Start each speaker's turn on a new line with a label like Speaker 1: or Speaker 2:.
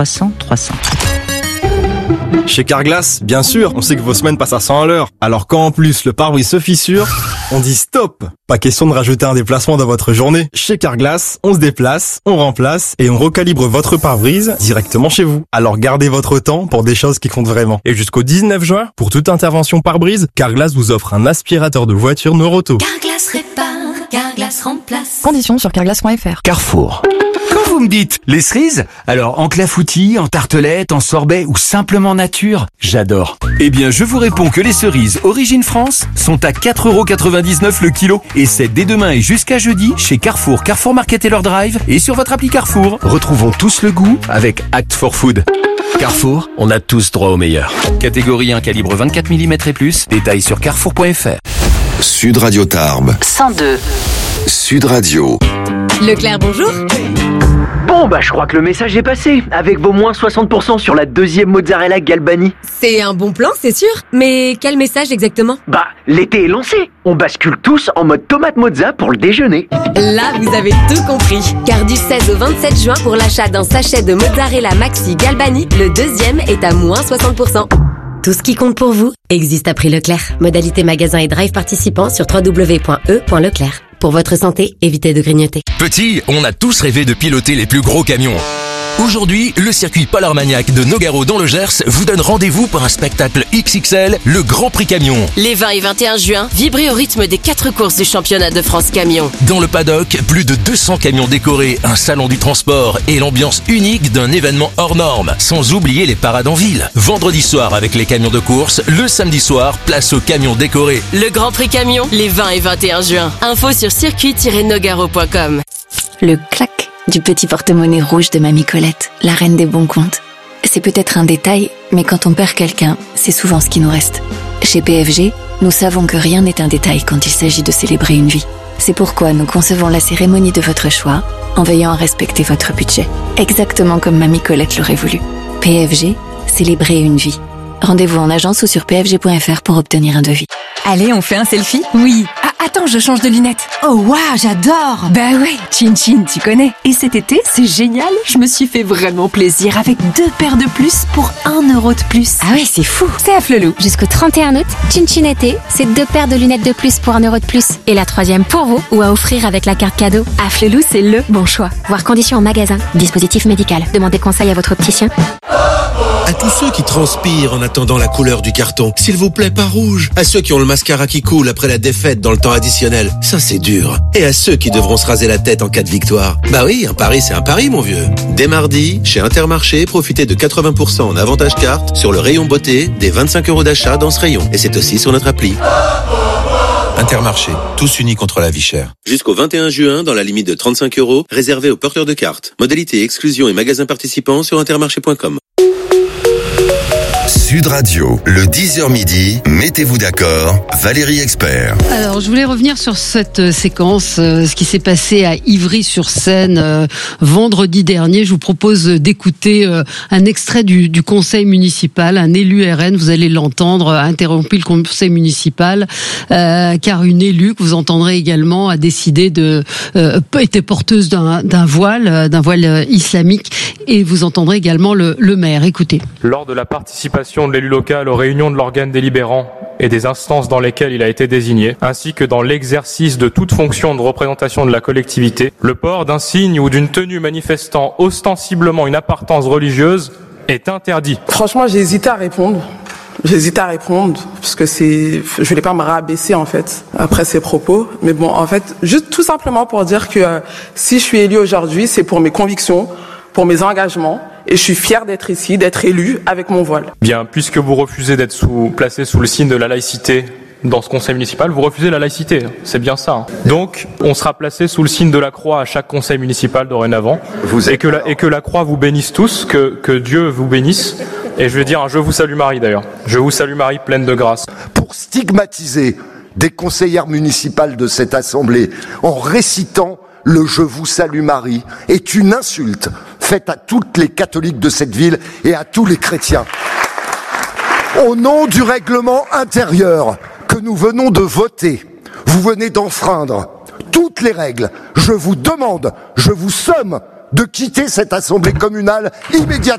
Speaker 1: 300 300.
Speaker 2: Chez Carglass, bien sûr, on sait que vos semaines passent à 100 à l'heure. Alors quand en plus le pare-brise se fissure, on dit stop. Pas question de rajouter un déplacement dans votre journée. Chez Carglass, on se déplace, on remplace et on recalibre votre pare-brise directement chez vous. Alors gardez votre temps pour des choses qui comptent vraiment. Et jusqu'au 19 juin, pour toute intervention pare-brise, Carglass vous offre un aspirateur de voiture Noroto.
Speaker 3: Carglass répare, Carglass remplace.
Speaker 4: Conditions sur carglass.fr.
Speaker 5: Carrefour. Quand vous me dites les cerises, alors en clafoutis, en tartelette, en sorbet ou simplement nature, j'adore. Eh bien, je vous réponds que les cerises Origine France sont à 4,99€ le kilo. Et c'est dès demain et jusqu'à jeudi chez Carrefour, Carrefour Market et leur drive et sur votre appli Carrefour. Retrouvons tous le goût avec Act for Food. Carrefour, on a tous droit au meilleur. Catégorie 1 calibre 24 mm et plus, détails sur carrefour.fr.
Speaker 6: Sud Radio Tarbes.
Speaker 3: 102.
Speaker 6: Sud Radio.
Speaker 7: Leclerc, bonjour.
Speaker 8: Bon, je crois que le message est passé, avec vos moins 60% sur la deuxième mozzarella Galbani.
Speaker 7: C'est un bon plan, c'est sûr. Mais quel message exactement ?
Speaker 8: L'été est lancé. On bascule tous en mode tomate mozza pour le déjeuner.
Speaker 7: Là, vous avez tout compris. Car du 16 au 27 juin, pour l'achat d'un sachet de mozzarella maxi Galbani, le deuxième est à moins 60%. Tout ce qui compte pour vous existe à prix Leclerc. Modalité magasin et drive participants sur www.e.leclerc. Pour votre santé, évitez de grignoter.
Speaker 9: Petit, on a tous rêvé de piloter les plus gros camions. Aujourd'hui, le circuit Pôle Armagnac de Nogaro dans le Gers vous donne rendez-vous pour un spectacle XXL, le Grand Prix Camion.
Speaker 3: Les 20 et 21 juin, vibrez au rythme des 4 courses du championnat de France Camion.
Speaker 9: Dans le paddock, plus de 200 camions décorés, un salon du transport et l'ambiance unique d'un événement hors norme. Sans oublier les parades en ville. Vendredi soir avec les camions de course, le samedi soir, place aux camions décorés.
Speaker 3: Le Grand Prix Camion, les 20 et 21 juin. Info sur circuit-nogaro.com.
Speaker 10: Le clac du petit porte-monnaie rouge de Mamie Colette, la reine des bons comptes. C'est peut-être un détail, mais quand on perd quelqu'un, c'est souvent ce qui nous reste. Chez PFG, nous savons que rien n'est un détail quand il s'agit de célébrer une vie. C'est pourquoi nous concevons la cérémonie de votre choix en veillant à respecter votre budget. Exactement comme Mamie Colette l'aurait voulu. PFG, célébrer une vie. Rendez-vous en agence ou sur pfg.fr pour obtenir un devis.
Speaker 4: Allez, on fait un selfie ? Oui. Ah, attends, je change de lunettes. Oh, waouh, j'adore. Bah ouais, Chin Chin, tu connais. Et cet été, c'est génial. Je me suis fait vraiment plaisir avec 2 paires de plus pour 1€ de plus.
Speaker 10: Ah ouais, c'est fou.
Speaker 4: C'est à Flelou.
Speaker 11: Jusqu'au 31 août, Chin Chin été, c'est 2 paires de lunettes de plus pour 1€ de plus. Et la 3e pour vous ou à offrir avec la carte cadeau.
Speaker 4: À Flelou, c'est le bon choix.
Speaker 11: Voir conditions en magasin. Dispositif médical. Demandez conseil à votre opticien.
Speaker 12: À tous ceux qui transpirent en attendant la couleur du carton, s'il vous plaît, pas rouge. À ceux qui ont le mascara qui coule après la défaite dans le temps additionnel, ça c'est dur. Et à ceux qui devront se raser la tête en cas de victoire. Bah oui, un pari c'est un pari, mon vieux. Dès mardi, chez Intermarché, profitez de 80% en avantage carte sur le rayon beauté des 25€ d'achat dans ce rayon. Et c'est aussi sur notre appli. Intermarché, tous unis contre la vie chère. Jusqu'au 21 juin, dans la limite de 35€, réservé aux porteurs de cartes. Modalité, exclusion et magasins participants sur intermarché.com.
Speaker 6: Sud Radio, le 10h midi, mettez-vous d'accord, Valérie Expert.
Speaker 13: Alors, je voulais revenir sur cette séquence, ce qui s'est passé à Ivry-sur-Seine vendredi dernier. Je vous propose d'écouter un extrait du conseil municipal. Un élu RN, vous allez l'entendre, a interrompu le conseil municipal car une élue que vous entendrez également a décidé était porteuse d'un voile islamique, et vous entendrez également le maire. Écoutez.
Speaker 14: Lors de la participation de l'élu local aux réunions de l'organe délibérant et des instances dans lesquelles il a été désigné, ainsi que dans l'exercice de toute fonction de représentation de la collectivité, le port d'un signe ou d'une tenue manifestant ostensiblement une appartenance religieuse est interdit.
Speaker 15: Franchement, j'ai hésité à répondre. Parce que je voulais pas me rabaisser en fait après ces propos. Mais bon, en fait, juste tout simplement pour dire que si je suis élue aujourd'hui, c'est pour mes convictions, pour mes engagements. Et je suis fier d'être ici, d'être élu avec mon voile.
Speaker 14: Bien, puisque vous refusez d'être placé sous le signe de la laïcité dans ce conseil municipal, vous refusez la laïcité. C'est bien ça. Donc, on sera placé sous le signe de la croix à chaque conseil municipal dorénavant. Et que la croix vous bénisse tous, que Dieu vous bénisse. Et je vais dire un je vous salue Marie d'ailleurs. Je vous salue Marie, pleine de grâce.
Speaker 16: Pour stigmatiser des conseillères municipales de cette assemblée en récitant le je vous salue Marie est une insulte faite à toutes les catholiques de cette ville et à tous les chrétiens. Au nom du règlement intérieur que nous venons de voter, vous venez d'enfreindre toutes les règles. Je vous demande, je vous somme de quitter cette assemblée communale immédiatement.